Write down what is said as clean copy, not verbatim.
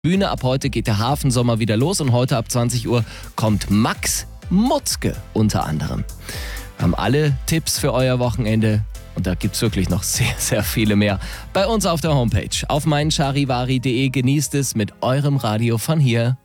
Bühne. Ab heute geht der Hafensommer wieder los und heute ab 20 Uhr kommt Max Mutzke unter anderem. Wir haben alle Tipps für euer Wochenende und da gibt's wirklich noch sehr, sehr viele mehr bei uns auf der Homepage. Auf meincharivari.de genießt es mit eurem Radio von hier.